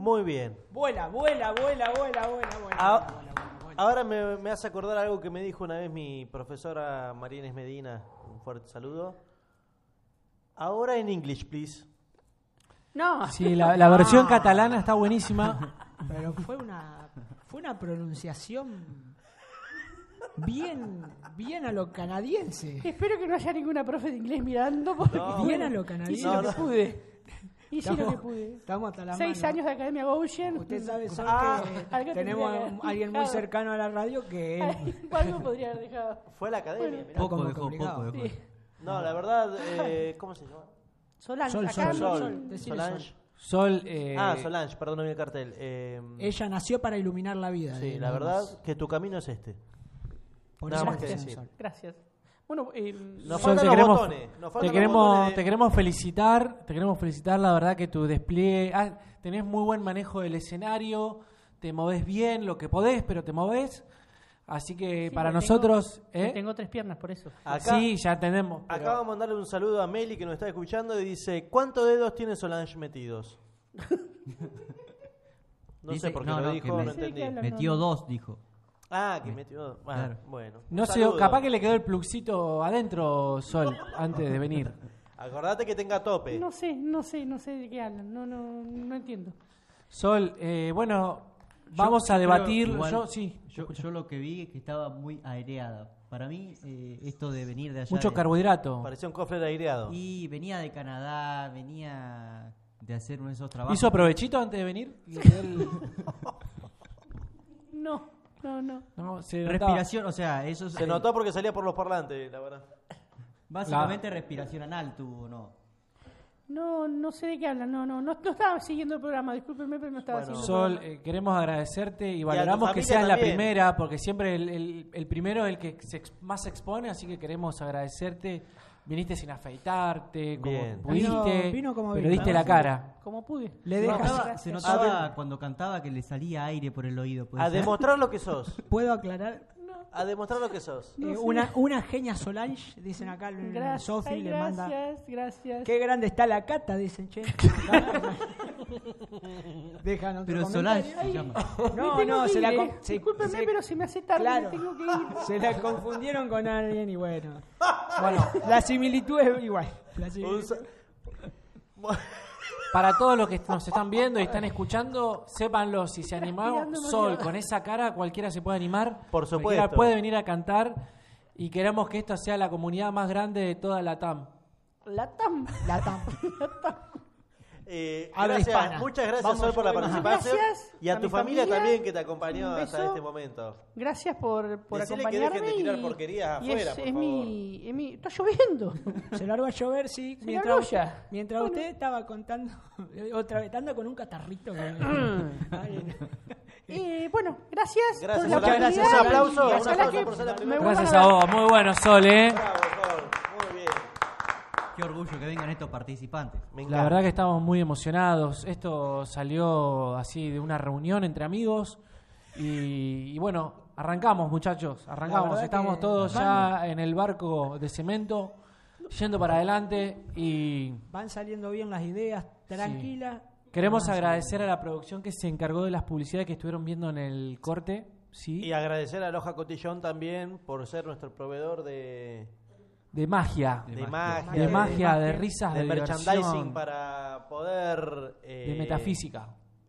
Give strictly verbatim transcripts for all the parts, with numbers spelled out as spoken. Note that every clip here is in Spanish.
Muy bien. Vuela, vuela, vuela, vuela, vuela, vuela. Ah, vuela, vuela, vuela. Ahora me, me hace acordar algo que me dijo una vez mi profesora María Inés Medina. Un fuerte saludo. Ahora en English, please. No. Sí, la, la versión Ah. catalana está buenísima. Pero fue una, fue una pronunciación bien, bien a lo canadiense. Espero que no haya ninguna profe de inglés mirando. Porque No. Bien a lo hice canadiense. lo No, que no. pude. Hice lo Estamos- que pude. Estamos hasta la Seis mano. años de Academia Goshen. Usted sabe, Sol, Ah, que algo tenemos tendría a que un- haber alguien muy dejado. cercano a la radio que él Algo podría haber dejado. Fue a la academia. Bueno. mirá. Poco como dejó, complicado. poco dejó. Sí. No, la verdad, eh, ¿cómo se llama? Solange, Sol, acá Sol, no- Sol. decile Solange. Sol, eh, Ah, Solange, perdón, no vi el cartel. Eh, ella nació para iluminar la vida. sí, de la los verdad demás. que tu camino es este. Por nada eso más le que decimos decir. Sol. Gracias. Bueno, eh, Nos Sol, faltan te los queremos, botones. Nos te faltan los queremos, botones de- te queremos felicitar, te queremos felicitar, la verdad que tu despliegue, ah, tenés muy buen manejo del escenario, te movés bien, lo que podés, pero te movés, así que sí, para me nosotros, tengo, ¿eh? me tengo tres piernas, por eso. Acá, sí, ya entendemos. pero- acá vamos a mandarle un saludo a Meli que nos está escuchando y dice, ¿cuántos dedos tiene Solange metidos? No Dice- sé por qué no, lo no, dijo, que no me- entendí. Sí, que Metió no. dos, dijo. Ah, que metió. Ah, Claro. bueno. No Un sé, saludo. capaz que le quedó el pluxito adentro, Sol, antes de venir. Acordate que tenga tope. No sé, no sé, no sé de qué hablan. No, no, no entiendo. Sol, eh, bueno, vamos Yo- a yo debatir, creo igual- yo sí, Yo, yo lo que vi es que estaba muy aireada. Para mí, eh, esto de venir de allá. mucho de- carbohidrato. Parecía un cofre aireado. Y venía de Canadá, venía de hacer uno de esos trabajos. ¿Hizo provechito antes de venir? Le quedó el- No, no, no. no, se notaba. Respiración, o sea, eso es. Se eh, notó porque salía por los parlantes, la verdad. Básicamente respiración anal tuvo, ¿no? No, no sé de qué hablan. No, no, no, no estaba siguiendo el programa. Discúlpenme, pero no estaba Bueno. siguiendo Sol, el programa. eh, queremos agradecerte y a tu valoramos que familia seas la también. primera, porque siempre el, el- el primero es el que se ex- más se expone, así que queremos agradecerte. Viniste sin afeitarte, como Bien. pudiste, Vino- vino como pero vino. diste la cara. Como pude. Le Se dejas- notaba, gracias. se notaba A cuando cantaba que le salía aire por el oído. ¿puede A ser? demostrar lo que sos. ¿Puedo aclarar? A demostrar lo que sos. No Eh, sé. una, una genia Solange, dicen acá en Gracias, Sofi, ay, le manda. gracias, gracias. Qué grande está la cata, dicen, che. Dejan otro Pero comentario. Solange se Ay. llama. No, Me tengo no, que se ir, la, eh. con- se- Discúlpenme, se- pero se me hace tarde. Claro. Me tengo que ir. se la confundieron con alguien y bueno. Bueno, la similitud es igual. La similitud- Un sa- Para todos los que nos están viendo y están escuchando, sépanlo, si se animaron, Respirando Sol, demasiado. con esa cara cualquiera se puede animar. Por supuesto. Cualquiera puede venir a cantar y queremos que esta sea la comunidad más grande de toda la T A M. La tam. La tam. Eh, Habla gracias, hispana. muchas gracias Vamos, Sol por la Sol. participación Gracias y a, a tu mi familia, familia. también que te acompañó Un hasta beso. este momento. Gracias por, por Decile que acompañarme. dejen de tirar y- porquerías y afuera, es, por es favor. mi, es mi. Está lloviendo. Se largó a llover, sí. Se Mientras, largó usted, ya. mientras Bueno. usted estaba contando, otra vez, anda con un catarrito. Ay, Eh, bueno, gracias. Gracias, por la Solange. oportunidad. Un aplauso, Y un ojalá aplauso que por ser la me primera. vuelvan Gracias ver. a vos, muy bueno, Sol, ¿eh? Bravo, Sol. Muy bien. Qué orgullo que vengan estos participantes. Me La encanta. verdad que estamos muy emocionados. Esto salió así de una reunión entre amigos. Y, y bueno, arrancamos, muchachos. La Arrancamos. verdad Estamos que todos van- ya en el barco de cemento, yendo para adelante. Y Van saliendo bien las ideas, tranquilas. queremos Van agradecer a la producción que se encargó de las publicidades que estuvieron viendo en el corte. ¿Sí? Y agradecer a Loja Cotillón también por ser nuestro proveedor de, De magia. de, De magia, magia. De magia, de risas, de de, merchandising diversión, para poder... eh, de metafísica.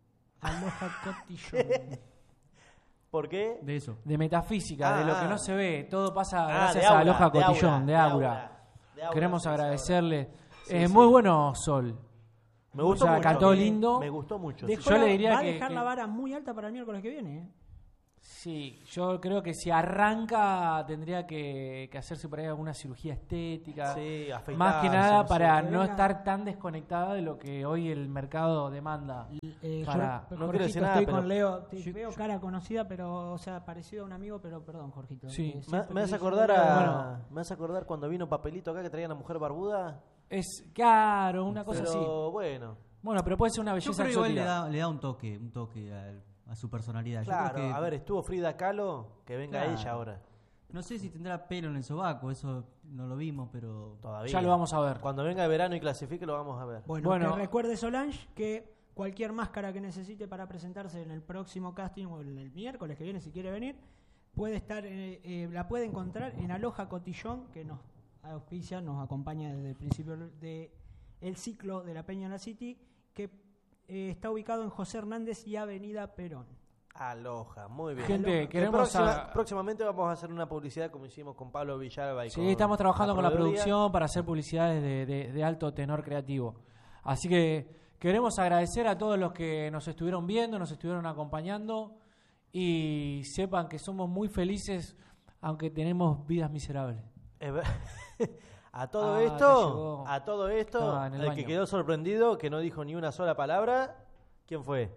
Aloha Cotillón. ¿Por qué? De eso. De metafísica, Ah, de lo que ah. no se ve. Todo pasa Ah, gracias de a aura, Aloha de Cotillón, aura, de de Aura. aura, de aura, Queremos se dice agradecerle. Sí, Eh, sí. Muy bueno, Sol. Me gustó O sea, mucho. cantó lindo. Me gustó mucho. Dejó sí. Yo la- le diría va a que- dejar que- la vara muy alta para el miércoles que viene. ¿eh? Sí, yo creo que si arranca tendría que, que hacerse por ahí alguna cirugía estética. Sí, afeitarse, Más que nada no sé. para que no venga- estar tan desconectada de lo que hoy el mercado demanda. Eh, Para- yo, no quiero Jorgito, decir nada, estoy pero- con Leo. Te Yo- veo yo- cara conocida, pero, o sea, parecido a un amigo, pero perdón, Jorgito. Sí. Eh, Me, siempre me te hace dije, acordar Leo, a, Bueno. me hace acordar cuando vino Papelito acá que traía una mujer barbuda. Es claro, una cosa Pero así. bueno, Bueno, pero puede ser una Yo belleza creo igual le exótica. da, le da un toque, un toque al- a, su personalidad. Yo claro. creo que, A ver, estuvo Frida Kahlo, que venga Claro. ella ahora. No sé si tendrá pelo en el sobaco, eso no lo vimos, pero Todavía. Ya lo vamos a ver. Cuando venga el verano y clasifique lo vamos a ver. Bueno, Bueno. que recuerde Solange que cualquier máscara que necesite para presentarse en el próximo casting o el, el miércoles que viene, si quiere venir, puede estar, eh, eh, la puede encontrar en Aloha Cotillón, que nos auspicia, nos acompaña desde el principio de el ciclo de la Peña en la City, que eh, está ubicado en José Hernández y Avenida Perón. Aloha, muy bien. Gente, Aloha. queremos próxima- a- próximamente vamos a hacer una publicidad como hicimos con Pablo Villalba y Sí, con estamos trabajando con la proveeduría. producción para hacer publicidades de, de- de alto tenor creativo. Así que queremos agradecer a todos los que nos estuvieron viendo, nos estuvieron acompañando y sepan que somos muy felices aunque tenemos vidas miserables. Es ver- A todo Ah, te esto, llegó. a todo esto, Estaba en el el, que baño. quedó sorprendido, que no dijo ni una sola palabra, ¿quién fue?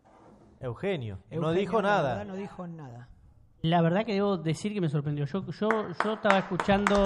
Eugenio. no Eugenio, dijo la nada. verdad, no dijo nada. La verdad que debo decir que me sorprendió. Yo yo, yo estaba escuchando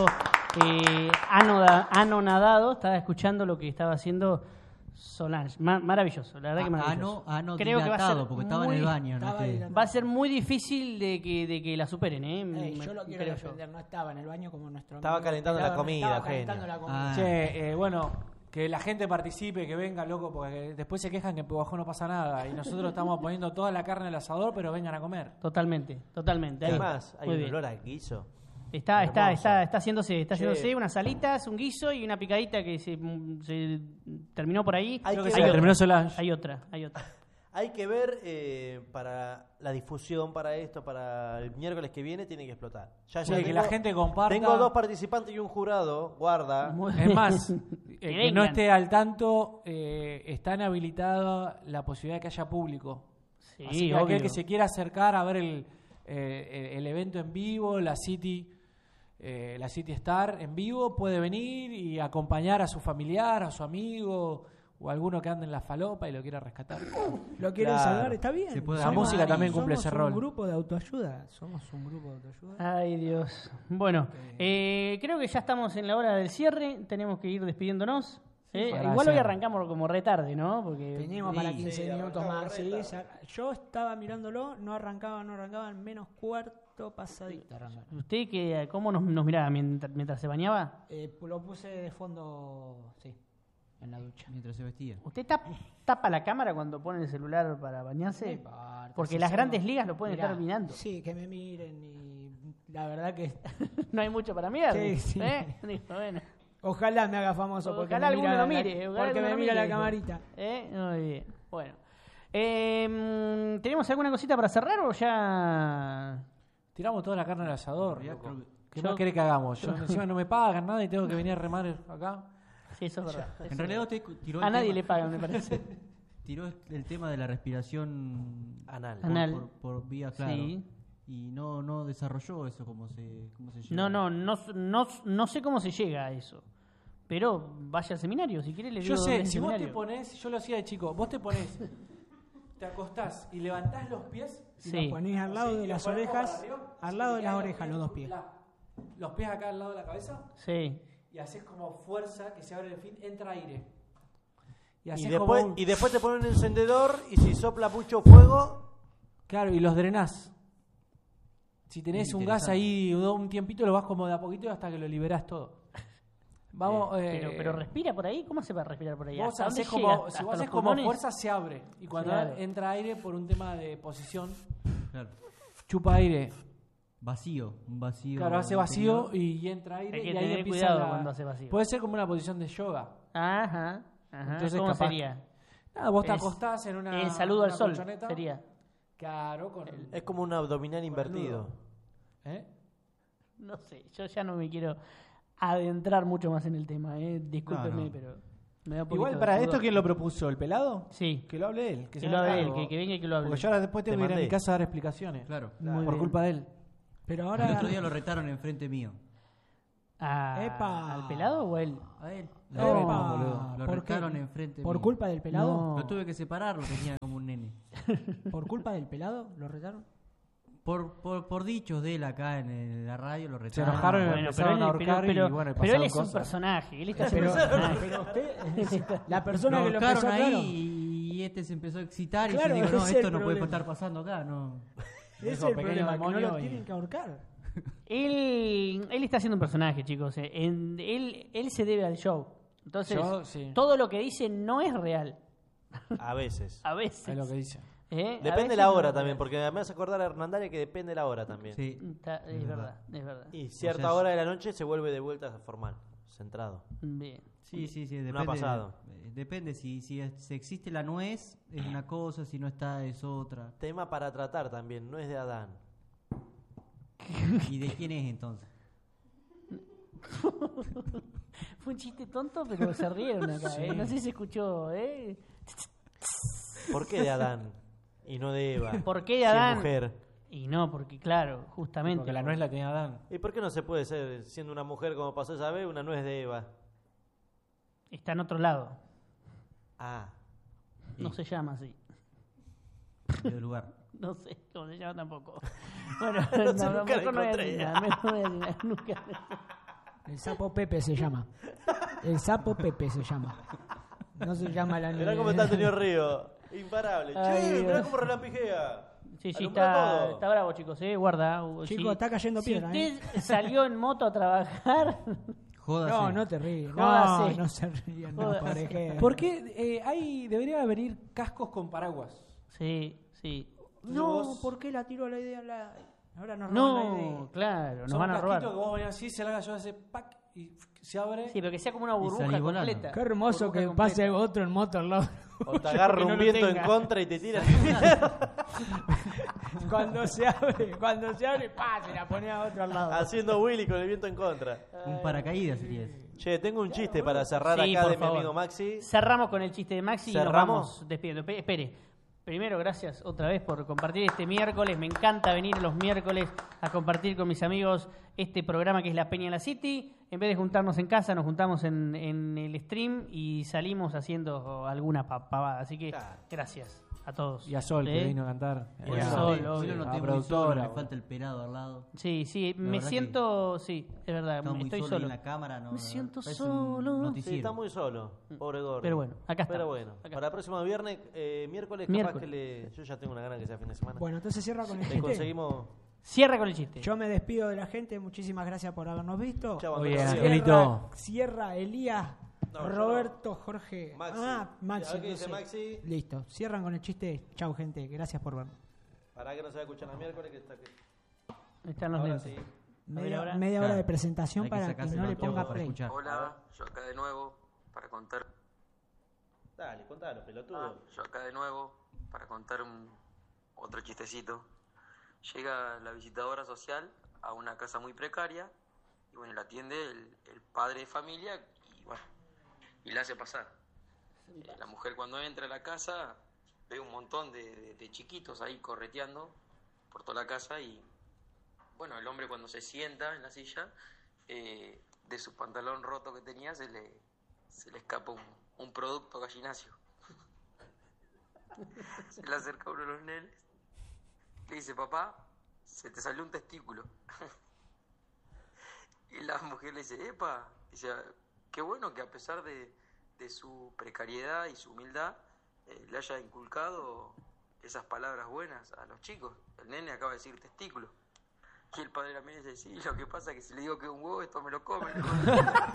eh, anoda- anonadado, estaba escuchando lo que estaba haciendo Solange. Ma- maravilloso, la verdad que Ah, maravilloso. ano, ano Creo que va a ser dilatado, porque estaba en el muy- baño. ¿no? estaba Que- dilatado. Va a ser muy difícil de que, de que la superen, ¿eh? Ey, Me- yo lo quiero creo yo. defender, no estaba en el baño como nuestro Estaba amigo calentando la Pelado, comida, estaba Eugenio. calentando la comida. Ah. Che, eh, bueno, que la gente participe, que venga, loco, porque después se quejan que en Pehuajó no pasa nada y nosotros estamos poniendo toda la carne al asador, pero vengan a comer. Totalmente, totalmente. Ahí. Además, hay Muy un bien. olor a guiso. Está, está, Hermoso. está, está haciéndose, está Che. haciéndose unas salitas, un guiso y una picadita que se, se terminó por ahí. Hay Creo que que ver- se la otra, terminó Solange. hay otra, hay otra. Hay que ver eh, para la difusión, para esto, para el miércoles que viene, tiene que explotar. Ya, Sí, ya que tengo- la gente comparta. Tengo dos participantes y un jurado, guarda. Muy- Es más, el que no vengan. esté al tanto, eh, está inhabilitada la posibilidad de que haya público. Sí, Así que obvio. aquel que se quiera acercar a ver el, eh, el, el evento en vivo, la City, eh, la City Star en vivo, puede venir y acompañar a su familiar, a su amigo o a alguno que ande en la falopa y lo quiera rescatar. Lo quieren Claro. salvar, está bien. Se puede La Somos- música también cumple somos ese rol. un grupo de autoayuda. Somos un grupo de autoayuda. Ay, Dios. Bueno, eh, creo que ya estamos en la hora del cierre. Tenemos que ir despidiéndonos. ¿eh? para Igual hoy hacer. arrancamos como retarde, ¿no? Porque Teníamos Sí, para sí, quince minutos arrancaba más. re Sí, tarde. sa- yo estaba mirándolo, no arrancaba, no arrancaba, en menos cuarto pasadito arrancaba. ¿usted que, cómo nos, nos miraba mientras, mientras se bañaba? Eh, lo puse de fondo, sí, en la ducha. Mientras se vestía. ¿Usted tap- tapa la cámara cuando pone el celular para No bañarse? importa, Porque si las somos- grandes ligas lo pueden Mirá, estar mirando. Sí, que me miren y la verdad que No hay mucho para mirar. Sí, sí. ¿eh? Dijo, bueno. ojalá me haga famoso porque Ojalá me alguno mira lo la- mire. ojalá porque alguno me lo mira mire, la dijo. camarita. ¿Eh? Muy bien. Bueno. Eh, ¿Tenemos alguna cosita para cerrar o ya...? Tiramos toda la carne al asador. Ya loco. creo que- ¿Qué Yo- más querés que hagamos? Yo, encima no me pagan nada y tengo que venir a remar acá. Sí, eso es verdad. Eso En realidad es usted cu- tiró verdad. el A nadie tema, le pagan, me parece. tiró el tema de la respiración Anal. por, Anal. por- por vía claro. Sí. Y no, no desarrolló eso como se, cómo se No, lleva. no, no, no, no sé cómo se llega a eso. Pero vaya al seminario, si quiere le digo Yo dónde sé, es el si vos te seminario. pones, yo lo hacía de chico, vos te pones, te acostás y levantás los pies. Y Sí. lo ponés al lado así, de y las los ponés orejas, para arriba, al y lado te de las quedan orejas, los dos pies. la- los pies acá al lado de la cabeza Sí. y haces como fuerza que se abre el fin, entra aire. Y Y haces después, como un- y después te ponen un encendedor y si sopla mucho fuego, Claro, y los drenás. Si tenés un gas Interesante. ahí un tiempito, lo vas como de a poquito hasta que lo liberás todo. Vamos, eh, Pero, pero respira por ahí, ¿cómo se va a respirar por ahí? vos ¿Hasta dónde hacés llega? como, si ¿Hasta vos los haces como pulmones? fuerza, se abre. Y cuando Claro. entra aire por un tema de posición, Claro. chupa aire. Vacío, un vacío. Claro, hace vacío interior. y entra aire Hay que y ahí tener empieza cuidado la- cuando hace vacío. Puede ser como una posición de yoga. Ajá, ajá. Entonces, ¿Cómo capaz- sería? Nada, vos te Es acostás en una El saludo al una sol colchoneta. sería. Claro, con el, es como un abdominal invertido. ¿eh? No sé, yo ya no me quiero adentrar mucho más en el tema, ¿eh? Discúlpeme, No, no. pero me da un poquito Igual de para pudor. esto, ¿quién lo propuso? ¿El pelado? Sí, Que lo hable él. Que, que se lo haga hable él, cargo. que, que venga y que lo hable. Porque yo ahora después tengo Te que ir a mi mandé. casa a dar explicaciones. Claro. Muy Por bien. culpa de él. Pero El ahora otro día lo retaron enfrente mío. Ah, Epa. ¿Al pelado o a él? A él. Epa, No, boludo. Lo ¿por qué? retaron enfrente por mío. culpa del pelado, No. Lo tuve que separar, lo tenía como un nene. por culpa del pelado, lo retaron. Por, por, por dichos de él acá en el- la radio lo Se retaron. enojaron y lo Bueno, pero empezaron él, a ahorcar pero, pero- y bueno, y pero él pasaron es un cosas. personaje, él está Pero, haciendo un personaje. pero usted, la persona Lo que lo ahorcaron empezó, ahí claro, y este se empezó a excitar Claro, y yo digo, no, ese es esto el no puede problema. estar pasando acá, no. ese es Dijo, el pequeño problema, que no demonio lo y- tienen que ahorcar. Él, él está haciendo un personaje, chicos. eh. En- él, él se debe al show. Entonces, Yo, sí. todo lo que dice no es real. A veces. A veces. Es lo que dice. ¿Eh? A Depende de veces la no. hora también, porque me hace acordar a Hernandaria que depende de la hora también. Sí. Está- es, Es verdad, verdad. es verdad. Y cierta O sea, hora de la noche se vuelve de vuelta formal, centrado. Bien. Sí, sí, sí, No depende. ha pasado. eh, Depende, si, si, es- si existe la nuez es una cosa, si no está es otra. Tema para tratar también, no es de Adán. ¿Y de quién es entonces? Fue un chiste tonto, pero se rieron acá. ¿eh? No sé si se escuchó. ¿eh? ¿Por qué de Adán y no de Eva? ¿Por qué de Si es Adán? mujer. Y no, porque claro, justamente. Porque la nuez la tenía Adán. ¿Y por qué no se puede ser, siendo una mujer como pasó esa vez, una nuez de Eva? Está en otro lado. Ah, No se llama así. De lugar. No sé cómo se llama tampoco. Bueno, No sé, no, nunca la mejor no voy a encontré. decir nada, mejor no voy a decir nada, nunca. El sapo Pepe se llama. El sapo Pepe se llama. No se llama la mirá cómo está el señor Río. Imparable. Ay, Che, mirá Dios. cómo relampijea. Sí, sí, Alumbra está, todo. está bravo, chicos, ¿eh? Guarda. Chicos, Si- está cayendo si piedra, usted salió en moto a trabajar, Jódase. No, no te ríes. No, Jódase. no se rían. No, Jódase. pobre gente. ¿Por qué eh, hay, debería venir cascos con paraguas? sí, sí. No, Vos- ¿por qué la tiró la idea? La... Ahora nos roban la No, idea. claro, nos Son van a robar. casquitos que vos venís así, se larga yo hace pack y se abre. Sí, pero que sea como una Y burbuja salí volando. completa. Qué hermoso Burbuja que completa. pase otro en moto al lado. O te agarra Que no un lo viento tenga. en contra y te tira. Cuando se abre, cuando se abre, pa, se la pone a otro al lado. Haciendo Willy con el viento en contra. Un paracaídas sería eso. Che, tengo un chiste para cerrar Sí, acá por de mi favor. amigo Maxi. Cerramos con el chiste de Maxi y nos ¿Cerramos? vamos despidiendo. Pe- Espere, primero gracias otra vez por compartir este miércoles. Me encanta venir los miércoles a compartir con mis amigos este programa que es La Peña en la City. En vez de juntarnos en casa, nos juntamos en, en el stream y salimos haciendo alguna pa- pavada. Así que Claro. gracias a todos. Y a Sol, que ¿Eh? vino a cantar. Y a Eh, Sol, Hoy obvio. lo La noté muy productora, solo, me boludo. falta el pelado al lado. Sí, sí, La me verdad siento, sí, es verdad, Estaba muy estoy solo, solo. en la cámara. No, Me siento parece un solo. Sí, noticiero. está muy solo, pobre gordo. Pero bueno, acá Pero estamos, bueno, acá para el próximo viernes, eh, miércoles, capaz Miércoles. que le... Yo ya tengo una gana que sea fin de semana. Bueno, entonces cierra con el Le chiste. conseguimos... Cierra con el chiste. Yo me despido de la gente. Muchísimas gracias por habernos visto. Chau, Muy bien, Antonio. Angelito. Cierra Elías, No, yo Roberto, Jorge. Maxi. Ah, Maxi. A ver qué no dice sé. Maxi. Listo. Cierran con el chiste. Chau, gente. Gracias por vernos. Para que no se va a escuchar el miércoles que está aquí. Ahí están los Ahora lentes. sí. Media, ahora. media hora Claro. de presentación Hay que para que sacarse no el le anteojo ponga para play. escuchar. Hola, yo acá de nuevo para contar. Dale, contalo, pelotudo. Ah, yo acá de nuevo para contar un, otro chistecito. Llega la visitadora social a una casa muy precaria y bueno, la atiende el, el padre de familia y bueno, y la hace pasar. Eh, la mujer cuando entra a la casa ve un montón de, de- de chiquitos ahí correteando por toda la casa y bueno, el hombre cuando se sienta en la silla, eh, de su pantalón roto que tenía se le, se le escapa un, un producto gallinacio. Se le acerca uno de los nenes, le dice, papá, se te salió un testículo. Y la mujer le dice, epa, dice, qué bueno que a pesar de, de su precariedad y su humildad, eh, le haya inculcado esas palabras buenas a los chicos. El nene acaba de decir testículo. Y el padre de la mía dice, sí, lo que pasa es que si le digo que es un huevo, esto me lo come.